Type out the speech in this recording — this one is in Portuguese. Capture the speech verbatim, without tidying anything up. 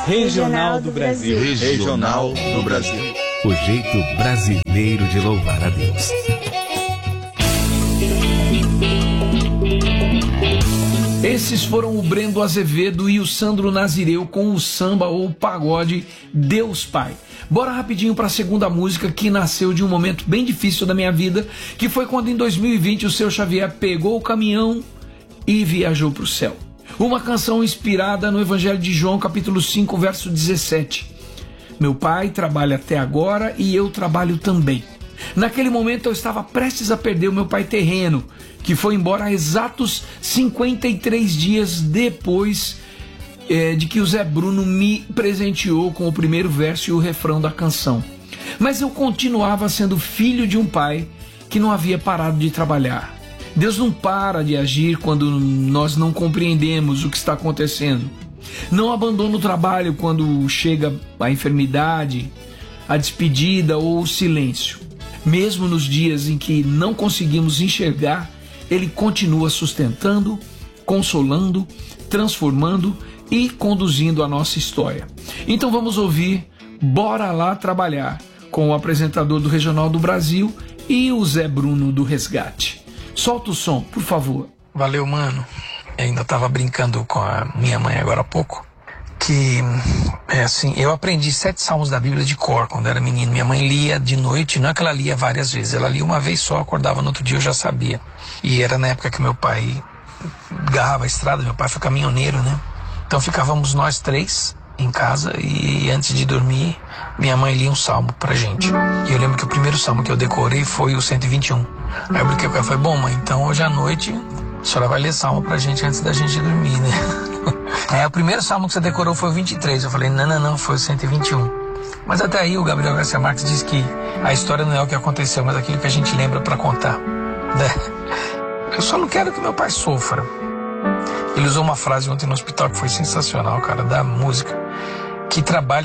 Regional do Brasil. Regional do Brasil. O jeito brasileiro de louvar a Deus. Esses foram o Brendo Azevedo e o Sandro Nazireu com o samba ou o pagode Deus Pai. Bora rapidinho para a segunda música, que nasceu de um momento bem difícil da minha vida, que foi quando em dois mil e vinte o seu Xavier pegou o caminhão e viajou para o céu. Uma canção inspirada no Evangelho de João, capítulo cinco, verso dezessete. Meu pai trabalha até agora e eu trabalho também. Naquele momento eu estava prestes a perder o meu pai terreno, que foi embora exatos cinquenta e três dias depois é, de que o Zé Bruno me presenteou com o primeiro verso e o refrão da canção. Mas eu continuava sendo filho de um pai que não havia parado de trabalhar. Deus não para de agir quando nós não compreendemos o que está acontecendo. Não abandona o trabalho quando chega a enfermidade, a despedida ou o silêncio. Mesmo nos dias em que não conseguimos enxergar, Ele continua sustentando, consolando, transformando e conduzindo a nossa história. Então vamos ouvir Bora Lá Trabalhar, com o apresentador do Regional do Brasil e o Zé Bruno do Resgate. Solta o som, por favor. Valeu, mano. Eu ainda tava brincando com a minha mãe agora há pouco, que é assim, eu aprendi sete salmos da Bíblia de cor quando era menino. Minha mãe lia de noite, não é que ela lia várias vezes, ela lia uma vez só, acordava no outro dia, eu já sabia. E era na época que meu pai garrava a estrada, meu pai foi caminhoneiro, né? Então ficávamos nós três em casa e antes de dormir, minha mãe lia um salmo pra gente. E eu lembro que o primeiro salmo que eu decorei foi o cento e vinte e um. Aí eu brinquei com ela, falei, bom mãe, então hoje à noite a senhora vai ler salmo pra gente antes da gente dormir, né? É, o primeiro salmo que você decorou foi o vinte e três. Eu falei, não, não, não, foi o cento e vinte e um. Mas até aí o Gabriel Garcia Marques diz que a história não é o que aconteceu, mas aquilo que a gente lembra pra contar, né? Eu só não quero que meu pai sofra. Ele usou uma frase ontem no hospital que foi sensacional, cara, da música, que trabalha